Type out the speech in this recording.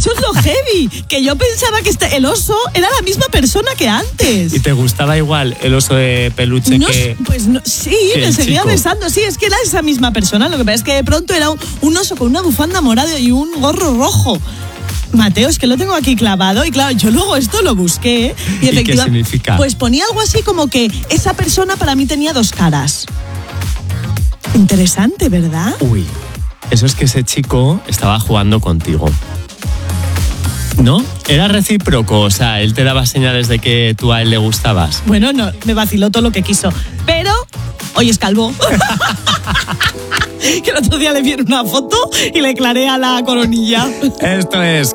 Eso es lo heavy, que yo pensaba que el oso era la misma persona que antes. ¿Y te gustaba igual el oso de peluche sí, me seguía besando. Sí, es que era esa misma persona. Lo que pasa es que de pronto era un oso con una bufanda morada y un gorro rojo. Mateo, es que lo tengo aquí clavado y claro, yo luego esto lo busqué y efectivamente, ¿qué significa? Pues ponía algo así como que esa persona para mí tenía dos caras. Interesante, ¿verdad? Uy, eso es que ese chico estaba jugando contigo. ¿No? Era recíproco, o sea, él te daba señales de que tú a él le gustabas. Bueno, no, me vaciló todo lo que quiso, pero hoy es calvo. Que el otro día le vi una foto y le claré a la coronilla. Esto es